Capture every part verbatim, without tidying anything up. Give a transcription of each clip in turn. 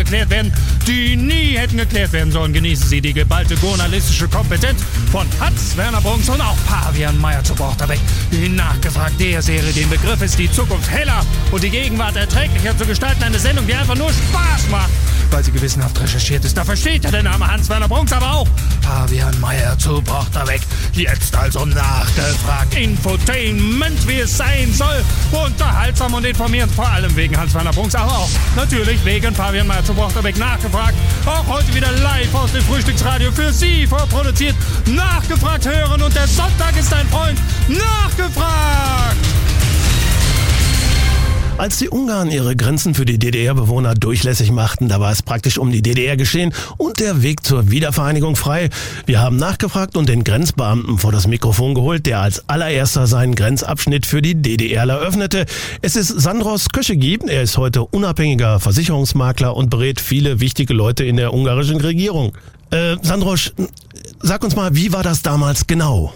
geklärt werden, die nie hätten geklärt werden sollen. Genießen Sie die geballte journalistische Kompetenz von Hans-Werner Brunks und auch Pavian Meyer zu Borchterbeck. In Nachgefragt der Serie, den Begriff ist die Zukunft heller und die Gegenwart erträglicher zu gestalten. Eine Sendung, die einfach nur Spaß macht, weil sie gewissenhaft recherchiert ist. Da versteht ja der Name Hans-Werner Brunks, aber auch Pavian Meyer zu Borchterbeck. Jetzt also Nachgefragt. Infotainment, wie es sein soll. Unterhaltsam und informierend, vor allem wegen Hans-Werner Brunks, aber auch natürlich wegen Pavian Meyer zu Borchterbeck. Nachgefragt. Auch heute wieder live aus dem Frühstücksradio für Sie vorproduziert. Nachgefragt hören und der Sonntag ist ein Freund. Nachgefragt! Als die Ungarn ihre Grenzen für die D D R-Bewohner durchlässig machten, da war es praktisch um die D D R geschehen und der Weg zur Wiedervereinigung frei. Wir haben nachgefragt und den Grenzbeamten vor das Mikrofon geholt, der als allererster seinen Grenzabschnitt für die D D R öffnete. Es ist Sandros Köschegi. Er ist heute unabhängiger Versicherungsmakler und berät viele wichtige Leute in der ungarischen Regierung. Äh, Sandros, sag uns mal, wie war das damals genau?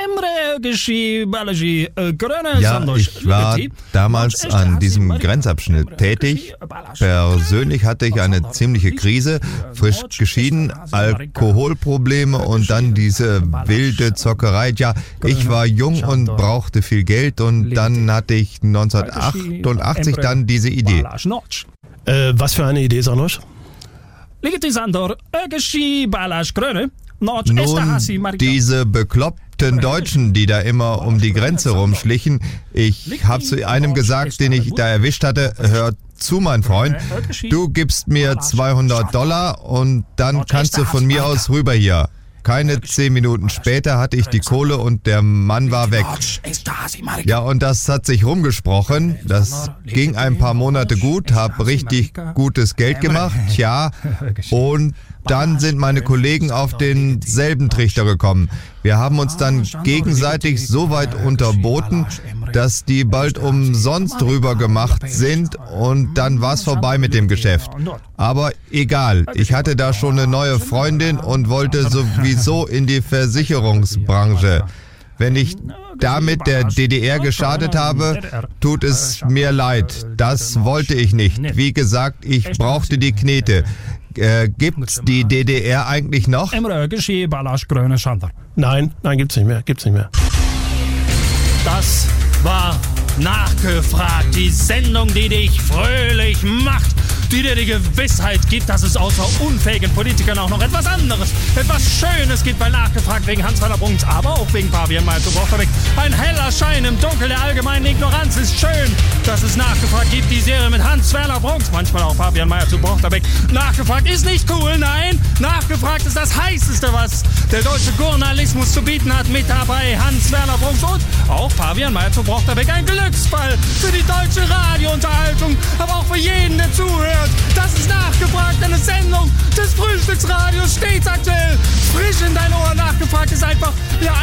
Ja, ich war damals an diesem Grenzabschnitt tätig. Persönlich hatte ich eine ziemliche Krise, frisch geschieden, Alkoholprobleme und dann diese wilde Zockerei. Ja, ich war jung und brauchte viel Geld und dann hatte ich neunzehnhundertachtundachtzig dann diese Idee. Äh, was für eine Idee, Sandros? Nun, diese bekloppten Deutschen, die da immer um die Grenze rumschlichen. Ich habe zu einem gesagt, den ich da erwischt hatte, hör zu, mein Freund, du gibst mir zweihundert Dollar und dann kannst du von mir aus rüber hier. Keine zehn Minuten später hatte ich die Kohle und der Mann war weg. Ja, und das hat sich rumgesprochen. Das ging ein paar Monate gut, hab richtig gutes Geld gemacht, ja, und dann sind meine Kollegen auf denselben Trichter gekommen. Wir haben uns dann gegenseitig so weit unterboten, dass die bald umsonst rüber gemacht sind und dann war's vorbei mit dem Geschäft. Aber egal, ich hatte da schon eine neue Freundin und wollte sowieso in die Versicherungsbranche. Wenn ich damit der D D R geschadet habe, tut es mir leid. Das wollte ich nicht. Wie gesagt, ich brauchte die Knete. Äh, gibt's die D D R eigentlich noch? Nein, nein, gibt's nicht mehr, gibt's nicht mehr. Das war Nachgefragt, die Sendung, die dich fröhlich macht, die dir die Gewissheit gibt, dass es außer unfähigen Politikern auch noch etwas anderes, etwas Schönes gibt, weil Nachgefragt wegen Hans-Werner Brunks, aber auch wegen Pavian Meyer zu Borchterbeck. Ein heller Schein im Dunkel der allgemeinen Ignoranz ist schön, dass es Nachgefragt gibt, die Serie mit Hans-Werner Brunks, manchmal auch Pavian Meyer zu Borchterbeck. Nachgefragt ist nicht cool, nein, Nachgefragt ist das Heißeste, was der deutsche Journalismus zu bieten hat, mit dabei Hans-Werner Brunks und auch Pavian Meyer zu Borchterbeck. Ein Glücksfall für die deutsche Radiounterhaltung, aber auch für jeden, der zuhört. Das ist Nachgefragt, eine Sendung des Frühstücksradios, stets aktuell, frisch in dein Ohr. Nachgefragt ist einfach, ja,